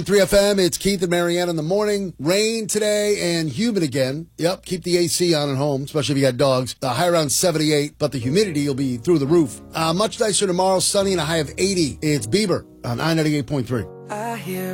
3FM, it's Keith and Marianne in the morning. Rain today and humid again. Yep, keep the AC on at home, especially if you got dogs. The high around 78, but the humidity will be through the roof. Much nicer tomorrow, sunny and a high of 80. It's Bieber on I-98.3.